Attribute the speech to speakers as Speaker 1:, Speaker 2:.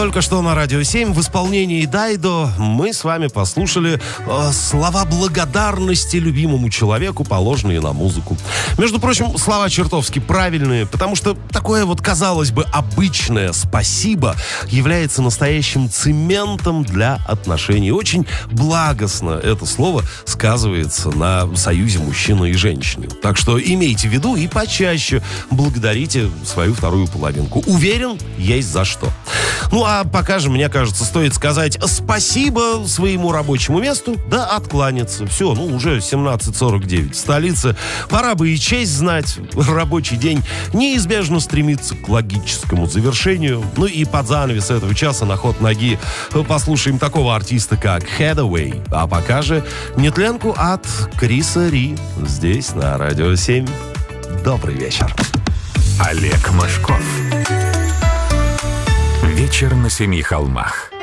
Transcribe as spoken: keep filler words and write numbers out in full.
Speaker 1: Только что на Радио семь в исполнении Дайдо мы с вами послушали э, слова благодарности любимому человеку, положенные на музыку. Между прочим, слова чертовски правильные, потому что такое вот, казалось бы, обычное «спасибо» является настоящим цементом для отношений. Очень благостно это слово сказывается на союзе мужчины и женщины. Так что имейте в виду и почаще благодарите свою вторую половинку. Уверен, есть за что. Ну, а пока же, мне кажется, стоит сказать спасибо своему рабочему месту, да откланяться. Все, ну, уже семнадцать сорок девять в столице. Пора бы и честь знать. Рабочий день неизбежно стремится к логическому завершению. Ну и под занавес этого часа на ход ноги послушаем такого артиста, как Hathaway. А пока же нетленку от Криса Ри. Здесь, на Радио семь. Добрый вечер.
Speaker 2: Олег Мошков. Вечер на семи холмах.